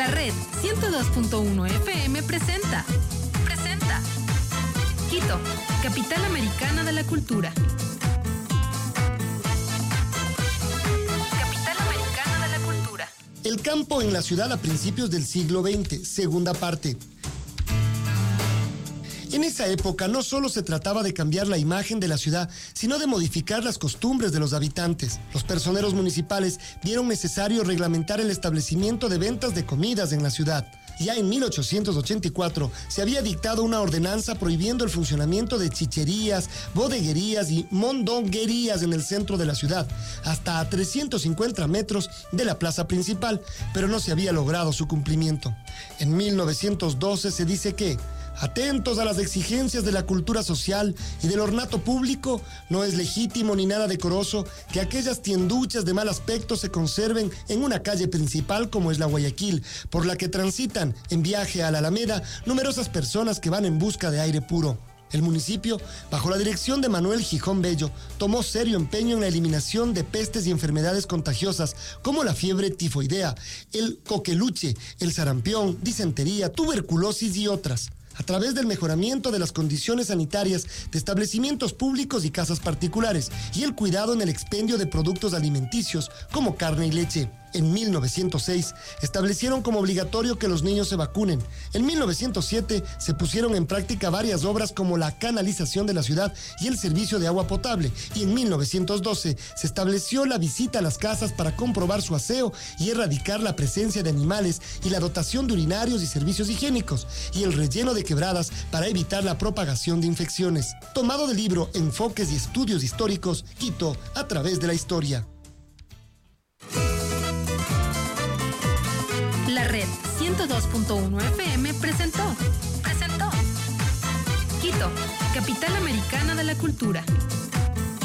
La red 102.1 FM presenta Quito, capital americana de la cultura. Capital americana de la cultura. El campo en la ciudad a principios del siglo XX, segunda parte. En esa época no solo se trataba de cambiar la imagen de la ciudad, sino de modificar las costumbres de los habitantes. Los personeros municipales vieron necesario reglamentar el establecimiento de ventas de comidas en la ciudad. Ya en 1884 se había dictado una ordenanza prohibiendo el funcionamiento de chicherías, bodeguerías y mondonguerías en el centro de la ciudad, hasta a 350 metros de la plaza principal, pero no se había logrado su cumplimiento. En 1912 se dice que, atentos a las exigencias de la cultura social y del ornato público, no es legítimo ni nada decoroso que aquellas tienduchas de mal aspecto se conserven en una calle principal como es la Guayaquil, por la que transitan en viaje a la Alameda numerosas personas que van en busca de aire puro. El municipio, bajo la dirección de Manuel Gijón Bello, tomó serio empeño en la eliminación de pestes y enfermedades contagiosas como la fiebre tifoidea, el coqueluche, el sarampión, disentería, tuberculosis y otras, a través del mejoramiento de las condiciones sanitarias de establecimientos públicos y casas particulares y el cuidado en el expendio de productos alimenticios como carne y leche. En 1906 establecieron como obligatorio que los niños se vacunen. En 1907 se pusieron en práctica varias obras como la canalización de la ciudad y el servicio de agua potable. Y en 1912 se estableció la visita a las casas para comprobar su aseo y erradicar la presencia de animales y la dotación de urinarios y servicios higiénicos y el relleno de quebradas para evitar la propagación de infecciones. Tomado del libro Enfoques y Estudios Históricos, Quito a través de la historia. La red 102.1 FM presentó Quito, capital americana de la cultura.